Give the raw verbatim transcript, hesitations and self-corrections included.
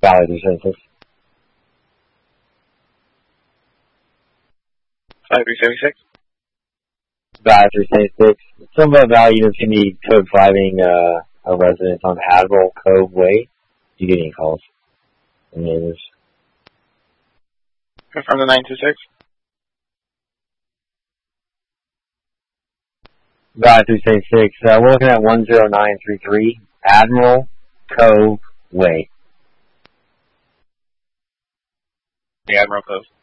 Valley three seventy-six. Valley three seventy-six? Valley three seventy-six. Some of Valley units can be code fiving uh, a resident on Admiral Cove Way. Do you get any calls? Any others? Confirm the nine two six. Valley three seventy-six. Uh, we're looking at one zero nine three three Admiral Cove Way. The Admiral Cove.